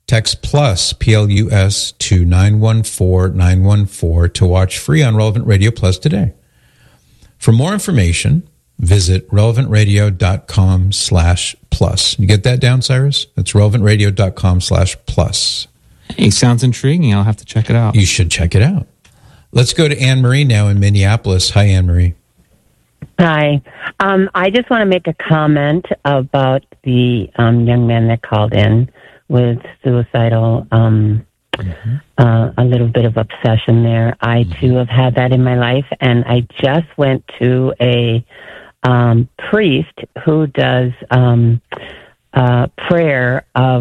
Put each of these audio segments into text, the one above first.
Text PLUS, P-L-U-S, to 914-914 to watch free on Relevant Radio Plus today. For more information, visit relevantradio.com/plus. You get that down, Cyrus? That's relevantradio.com/plus. Hey, sounds intriguing. I'll have to check it out. You should check it out. Let's go to Anne-Marie now in Minneapolis. Hi, Anne-Marie. Hi. I just want to make a comment about the young man that called in with suicidal, a little bit of obsession there. I, too, have had that in my life, and I just went to a priest who does prayer of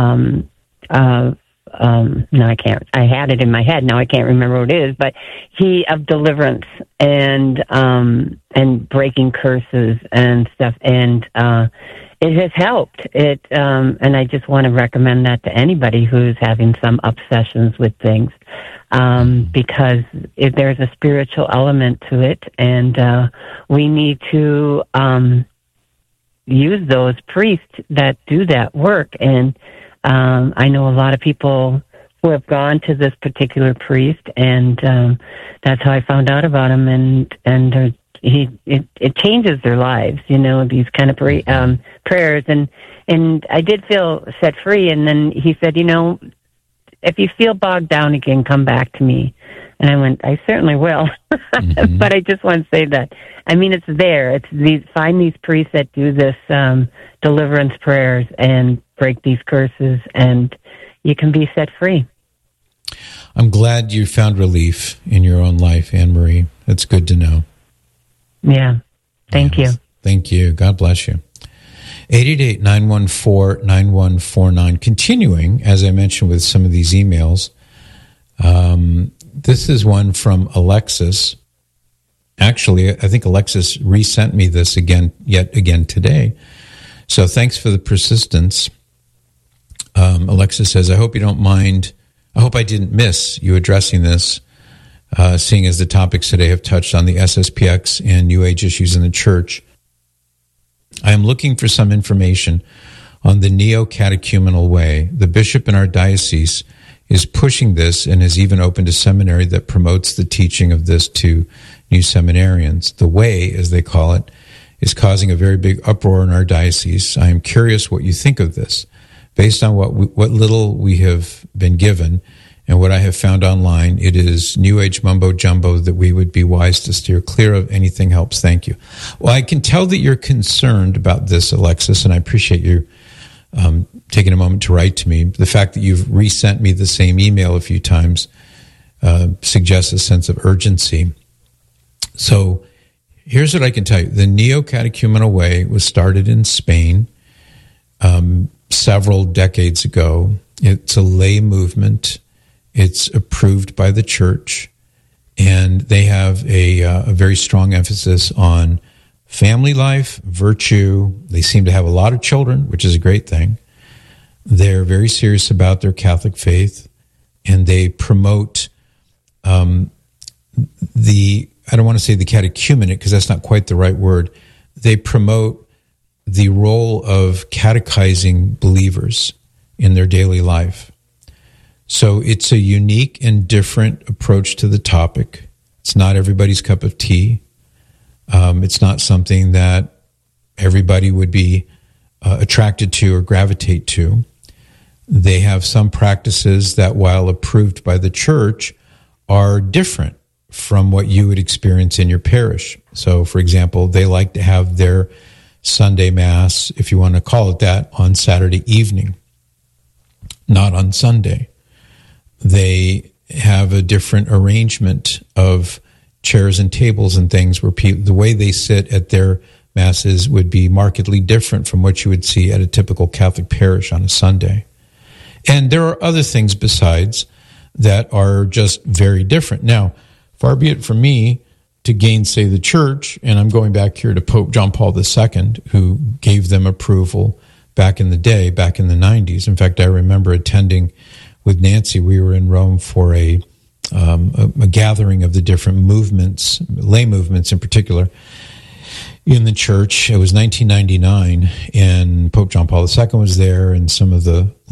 no, I can't. I had it in my head. Now I can't remember what it is, but of deliverance and breaking curses and stuff. And it has helped. And I just want to recommend that to anybody who's having some obsessions with things, because if there's a spiritual element to it, and we need to use those priests that do that work. And I know a lot of people who have gone to this particular priest, and that's how I found out about him. And it changes their lives, these kind of prayers. And I did feel set free. And then he said, if you feel bogged down again, come back to me. And I went, I certainly will. Mm-hmm. But I just want to say that, it's there. Find these priests that do this deliverance prayers and break these curses, and you can be set free. I'm glad you found relief in your own life, Anne-Marie. That's good to know. Yeah. Thank you. Thank you. God bless you. 888-914-9149. Continuing, as I mentioned, with some of these emails. This is one from Alexis. Actually, I think Alexis resent me this yet again today. So thanks for the persistence. Alexis says, I hope you don't mind. I hope I didn't miss you addressing this, seeing as the topics today have touched on the SSPX and New Age issues in the church. I am looking for some information on the neo-catechumenal way. The bishop in our diocese is pushing this and has even opened a seminary that promotes the teaching of this to new seminarians. The way, as they call it, is causing a very big uproar in our diocese. I am curious what you think of this. Based on what little we have been given and what I have found online, it is New Age mumbo-jumbo that we would be wise to steer clear of. Anything helps. Thank you. Well, I can tell that you're concerned about this, Alexis, and I appreciate you taking a moment to write to me. The fact that you've resent me the same email a few times suggests a sense of urgency. So here's what I can tell you. The neo-catechumenal way was started in Spain several decades ago. It's a lay movement. It's approved by the church, and they have a very strong emphasis on family life, virtue. They seem to have a lot of children, which is a great thing. They're very serious about their Catholic faith, and they promote I don't want to say the catechumenate, because that's not quite the right word. They promote the role of catechizing believers in their daily life. So it's a unique and different approach to the topic. It's not everybody's cup of tea. It's not something that everybody would be attracted to or gravitate to. They have some practices that, while approved by the church, are different from what you would experience in your parish. So, for example, they like to have their Sunday Mass, if you want to call it that, on Saturday evening, not on Sunday. They have a different arrangement of chairs and tables and things where the way they sit at their Masses would be markedly different from what you would see at a typical Catholic parish on a Sunday. And there are other things besides that are just very different. Now, far be it from me to gainsay the church, and I'm going back here to Pope John Paul II, who gave them approval back in the day, back in the 90s. In fact, I remember attending with Nancy. We were in Rome for a gathering of the different movements, lay movements in particular, in the church. It was 1999, and Pope John Paul II was there, and some of the